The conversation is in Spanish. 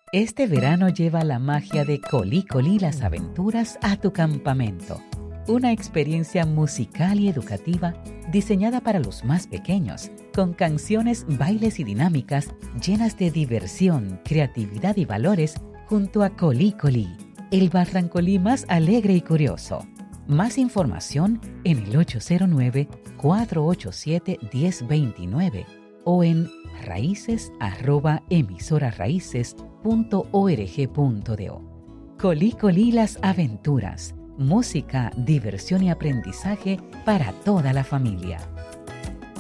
Este verano lleva la magia de Colí Colí las aventuras a tu campamento. Una experiencia musical y educativa diseñada para los más pequeños, con canciones, bailes y dinámicas llenas de diversión, creatividad y valores junto a Colí Colí, el Barrancolí más alegre y curioso. Más información en el 809-487-1029 o en raíces@emisorasraíces.org.do. Colí Colí las aventuras, música, diversión y aprendizaje para toda la familia.